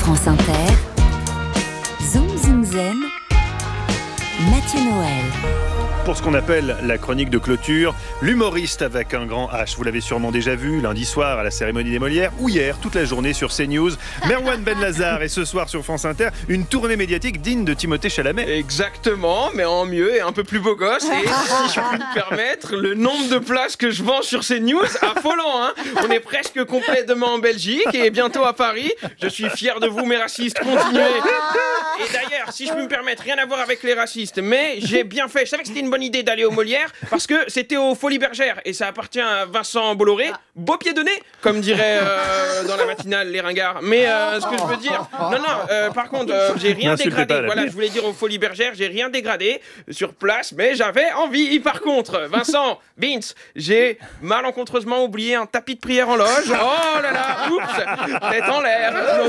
France Inter, Zoom Zoom Zen, Mathieu Noël. Pour ce qu'on appelle la chronique de clôture, l'humoriste avec un grand H. Vous l'avez sûrement déjà vu lundi soir à la cérémonie des Molières ou hier, toute la journée sur CNews. Merwan Benlazar et ce soir sur France Inter, une tournée médiatique digne de Timothée Chalamet. Exactement, mais en mieux et un peu plus beau gosse. Et si je puis me permettre, le nombre de places que je vends sur CNews, affolant, hein. On est presque complet demain en Belgique et bientôt à Paris. Je suis fier de vous, mes racistes, continuez. Et d'ailleurs, si je puis me permettre, rien à voir avec les racistes, mais j'ai bien fait. Je savais que c'était une bonne idée d'aller aux Molières parce que c'était aux Folies Bergères et ça appartient à Vincent Bolloré. Beau pied de nez, comme dirait dans la matinale les ringards. Mais ce que je veux dire, par contre, j'ai rien dégradé. Voilà, je voulais dire aux Folies Bergères, j'ai rien dégradé sur place, mais j'avais envie. Par contre, Vincent, Vince, j'ai malencontreusement oublié un tapis de prière en loge. Oh là là, oups, tête en l'air.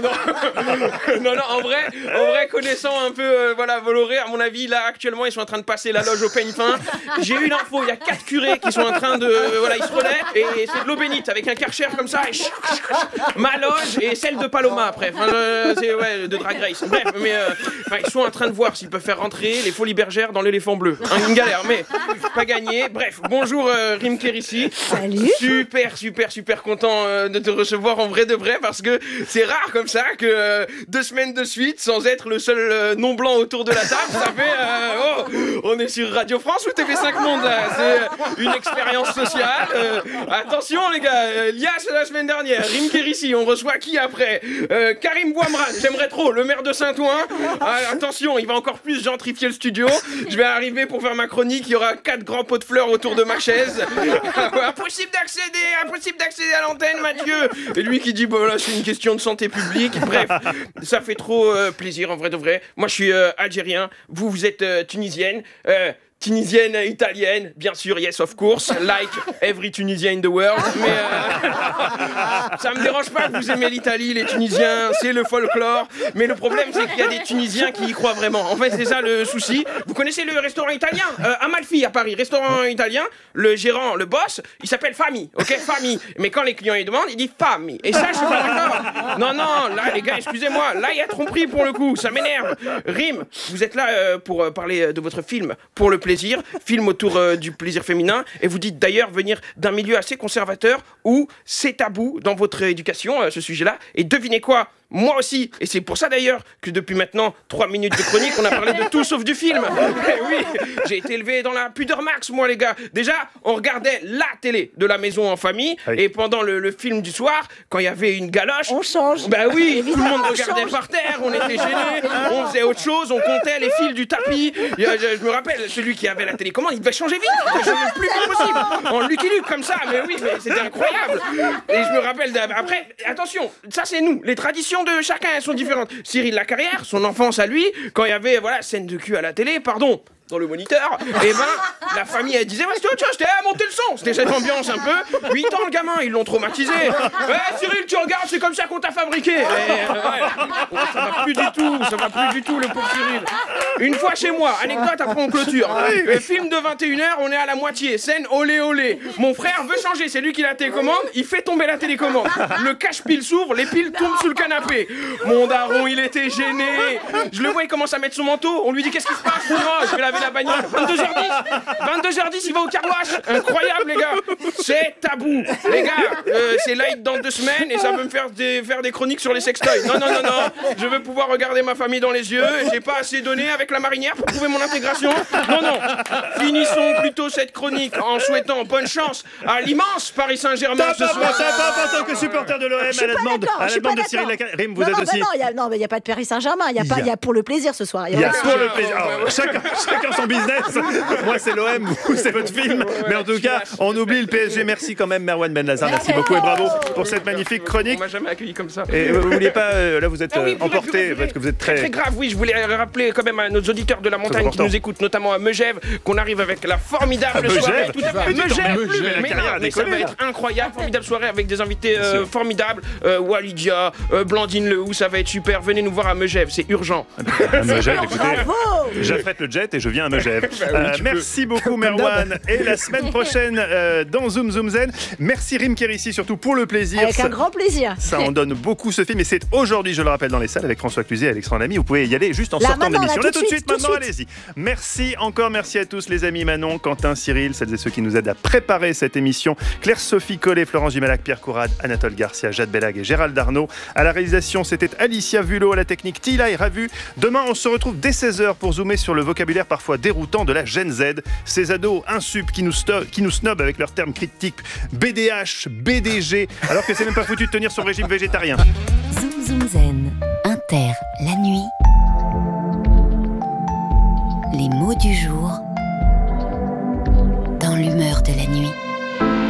Non, en vrai, connaissant un peu, Bolloré, à mon avis, là, actuellement, ils sont en train de passer la loge au peigne fin. J'ai eu l'info, il y a 4 curés qui sont en train de, ils se relaient, et c'est de l'eau bénite, avec un karcher comme ça, et ma loge, et celle de Paloma, après. C'est, de Drag Race. Bref, mais ils sont en train de voir s'ils peuvent faire rentrer les Folies Bergères dans l'éléphant bleu. Une galère, mais pas gagné. Bref, bonjour Rim Kérissi. Salut. Super content de te recevoir en vrai de vrai, parce que c'est rare comme ça que 2 semaines de suite, sans être le seul non-blanc autour de la table, ça fait, on est sur Radio France ou TV5 Monde là, c'est une expérience sociale. Attention les gars, Lias la semaine dernière, Rim Kérissi, on reçoit qui après Karim Bouamran, j'aimerais trop, le maire de Saint-Ouen. Attention, il va encore plus gentrifier le studio. Je vais arriver pour faire ma chronique, il y aura 4 grands pots de fleurs autour de ma chaise. Impossible d'accéder à l'antenne, Mathieu. Et lui qui dit, là c'est une question de santé publique. Bref, ça fait trop plaisir en vrai de vrai. Moi je suis algérien, vous êtes tunisienne. Tunisienne, italienne, bien sûr, yes of course, like every Tunisian in the world, mais ça me dérange pas que vous aimez l'Italie, les Tunisiens, c'est le folklore, mais le problème c'est qu'il y a des Tunisiens qui y croient vraiment. En fait c'est ça le souci. Vous connaissez le restaurant italien Amalfi à Paris, restaurant italien, le gérant, le boss, il s'appelle Famille, ok, Famille, mais quand les clients ils demandent, il dit Famille, et ça je suis pas d'accord. Non, là les gars, excusez-moi, là il y a tromperie pour le coup, ça m'énerve. Rim, vous êtes là pour parler de votre film, pour le plaisir, film autour du plaisir féminin, et vous dites d'ailleurs venir d'un milieu assez conservateur où c'est tabou dans votre éducation, ce sujet-là, et devinez quoi ? Moi aussi, et c'est pour ça d'ailleurs que depuis maintenant 3 minutes de chronique, on a parlé de tout sauf du film. Et oui, j'ai été élevé dans la pudeur max, moi les gars. Déjà, on regardait la télé de la maison en famille, oui. Et pendant le film du soir, quand il y avait une galoche, on change. Bah oui, tout le monde regardait par terre, on était gênés, on faisait autre chose, on comptait les fils du tapis. Je me rappelle, celui qui avait la télécommande, il devait changer vite, le plus vite possible, en Lucky Luke comme ça, mais oui, mais c'était incroyable. Et je me rappelle, après, attention, ça c'est nous, les traditions de chacun, elles sont différentes. Cyril Lacarrière, son enfance à lui, quand il y avait scène de cul à la télé, dans le moniteur, et la famille elle disait tiens, je t'ai monté le son. C'était cette ambiance un peu. 8 ans le gamin, ils l'ont traumatisé. Cyril, tu regardes, c'est comme ça qu'on t'a fabriqué. Ça va plus du tout le pauvre Cyril. Une fois chez moi, anecdote après on clôture. Le film de 21h, on est à la moitié, scène olé olé. Mon frère veut changer, c'est lui qui a la télécommande, il fait tomber la télécommande. Le cache-pile s'ouvre, les piles tombent sous le canapé. Mon daron, il était gêné. Je le vois, il commence à mettre son manteau, on lui dit qu'est-ce qui se passe? Je vais laver la bagnole. 22h10, il va au car wash. Incroyable les gars. C'est tabou. Les gars, c'est light dans 2 semaines et ça veut me faire des chroniques sur les sextoys. Non. Je veux pouvoir regarder ma famille dans les yeux. J'ai pas assez donné avec la marinière pour prouver mon intégration. Non. Finissons plutôt cette chronique en souhaitant bonne chance à l'immense Paris Saint-Germain ce soir. En tant que supporter de l'OM à la demande de Cyril Lacarrière. Rim, vous êtes aussi. Non, mais il n'y a pas de Paris Saint-Germain. Il y a pour le plaisir ce soir. Il y a pour le plaisir. Chacun son business. Moi c'est l'OM, vous c'est votre film. Mais en tout cas, on oublie le PSG. Merci quand même Merwan Benlazar. Merci beaucoup et bravo pour cette magnifique chronique. On m'a jamais accueilli comme ça. Et vous vouliez pas, là vous êtes emporté parce que vous êtes très grave. Oui, je voulais rappeler quand même à nos auditeurs de la montagne qui nous écoutent, notamment à Megève, qu'on arrive avec la formidable soirée. Tout à fait. Mais ça va être incroyable, formidable soirée avec des invités formidables. Walidia, Blandine Lehou, ça va être super. Venez nous voir à Megève, c'est urgent. Megève, écoutez, j'affrète le jet et je viens. viens à Megève. Merci beaucoup Merwan. Et la semaine prochaine dans Zoom Zoom Zen. Merci Rim Kérissi surtout pour le plaisir. Avec un grand plaisir. Ça en donne beaucoup ce film et c'est aujourd'hui, je le rappelle, dans les salles avec François Cluzet et Alexandre Lamy. Vous pouvez y aller juste en sortant de l'émission. Là tout de suite, maintenant allez-y. Merci encore, merci à tous les amis Manon, Quentin, Cyril, celles et ceux qui nous aident à préparer cette émission. Claire-Sophie Collet, Florence Gimalac, Pierre Courade, Anatole Garcia, Jade Bellag et Gérald Darnaud. À la réalisation, c'était Alicia Vulot, à la technique Tilay Ravu. Demain, on se retrouve dès 16h pour zoomer sur le vocabulaire parfois déroutant de la Gen Z. Ces ados insup qui nous snobent avec leurs termes critiques BDH, BDG, alors que c'est même pas foutu de tenir son régime végétarien. Zoom Zoom Zen, Inter, la nuit. Les mots du jour dans l'humeur de la nuit.